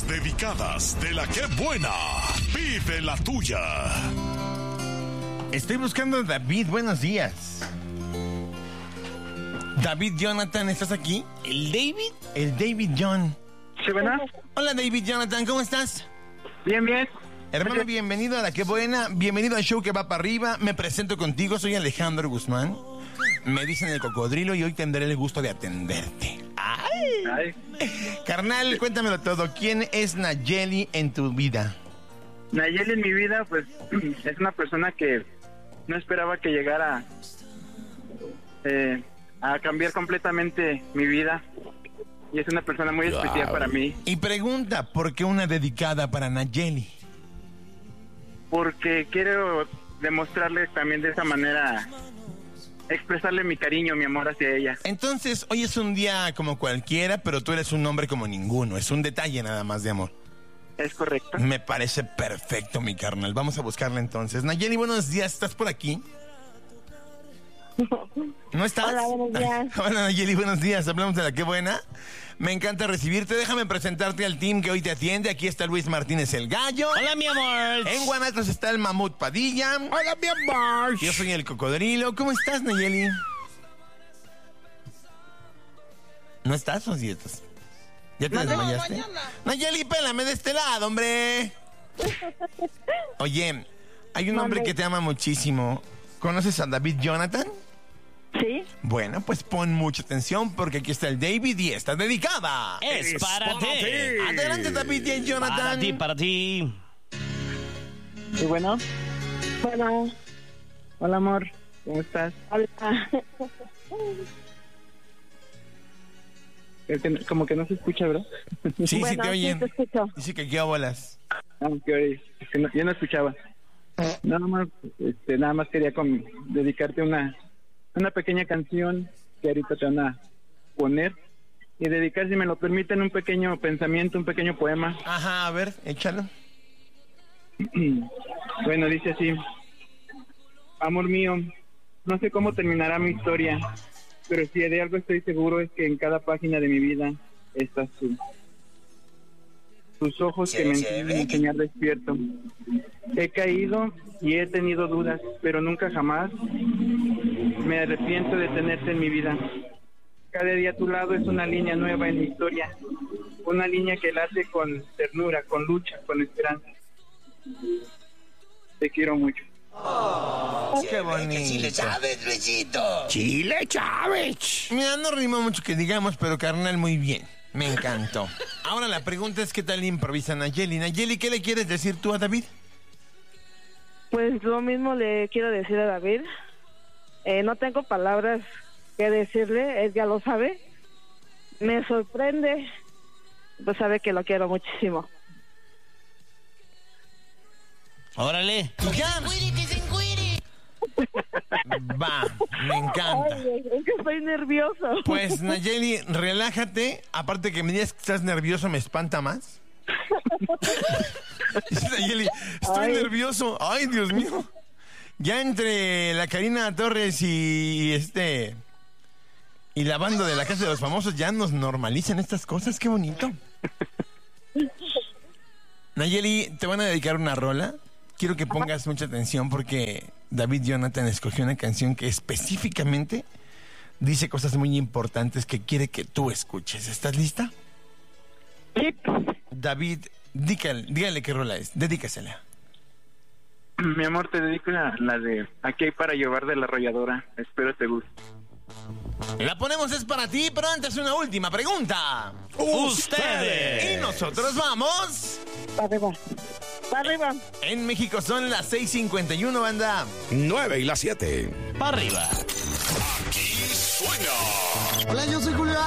Las dedicadas de la que buena. Vive la tuya. Estoy buscando a David. Buenos días. David Jonathan, ¿estás aquí? ¿El David? El David John. Sí, buenas. Hola David Jonathan, ¿cómo estás? Bien, bien. Hermano, bienvenido a La Que Buena, bienvenido al show que va para arriba. Me presento contigo, soy Alejandro Guzmán. Me dicen el cocodrilo y hoy tendré el gusto de atenderte. Ay. Carnal, cuéntamelo todo. ¿Quién es Nayeli en tu vida? Nayeli en mi vida, pues, es una persona que no esperaba que llegara a cambiar completamente mi vida. Y es una persona muy especial para mí. Y pregunta, ¿por qué una dedicada para Nayeli? Porque quiero demostrarle también de esa manera, expresarle mi cariño, mi amor hacia ella. Entonces, hoy es un día como cualquiera, pero tú eres un hombre como ninguno. Es un detalle nada más de amor. ¿Es correcto? Me parece perfecto, mi carnal. Vamos a buscarla entonces. Nayeli, buenos días. ¿Estás por aquí? ¿No estás? Hola, buenos días. Hola, Nayeli, buenos días. Hablamos de La Que Buena. Me encanta recibirte. Déjame presentarte al team que hoy te atiende. Aquí está Luis Martínez, el gallo. Hola, mi amor. En Guanatos está el mamut Padilla. Hola, mi amor. Yo soy el cocodrilo. ¿Cómo estás, Nayeli? ¿No estás o sí estás? ¿Ya te desmayaste? Nayeli, pélame de este lado, hombre. Oye, hay un hombre que te ama muchísimo. ¿Conoces a David Jonathan? Sí. Bueno, pues pon mucha atención porque aquí está el David y está dedicada. Es para ti. Adelante, David y Jonathan. Para ti. Sí, bueno. Bueno, Hola, amor. ¿Cómo estás? hola. Como que no se escucha, ¿verdad? Sí, sí Bueno, te oyen. sí te escucho. Dice que aquí a bolas. Aunque yo no escuchaba. Nada más quería dedicarte una pequeña canción que ahorita te van a poner y dedicar, si me lo permiten, un pequeño pensamiento, un pequeño poema. Ajá, a ver, échalo. Bueno, dice así: amor mío, no sé cómo terminará mi historia, pero si de algo estoy seguro es que en cada página de mi vida estás tú. Tus ojos que me enseñan a enseñar despierto. He caído y he tenido dudas, pero nunca jamás me arrepiento de tenerte en mi vida. Cada día a tu lado es una línea nueva en mi historia, una línea que late con ternura, con lucha, con esperanza. Te quiero mucho. Qué bonito. Chile Chávez, Luisito. Chile Chávez. Mira, no rima mucho que digamos, pero carnal, muy bien. Me encantó. Ahora la pregunta es: ¿qué tal improvisa Nayeli? Nayeli, ¿qué le quieres decir tú a David? Pues lo mismo le quiero decir a David. No tengo palabras que decirle, él ya lo sabe. Me sorprende, pues sabe que lo quiero muchísimo. Órale. ¡Ya! Va, me encanta. Ay, es que estoy nervioso. Pues Nayeli, relájate. Aparte que me digas que estás nervioso, me espanta más. Dice Nayeli, estoy nervioso. Ay, Dios mío. Ya entre la Karina Torres y la banda de La Casa de los Famosos ya nos normalizan estas cosas. Qué bonito. Nayeli, te van a dedicar una rola. Quiero que pongas mucha atención porque David Jonathan escogió una canción que específicamente dice cosas muy importantes que quiere que tú escuches. ¿Estás lista? Sí. David, dígale qué rola es. Dedícasela. Mi amor, te dedico la de Aquí hay para llevar de La Arrolladora. Espero te guste. La ponemos, es para ti, pero antes una última pregunta. Ustedes. Y nosotros vamos. Para arriba. Para arriba. En México son las 6:51, banda. 9 y las 7. Para arriba. Aquí suena. Hola, yo soy Julio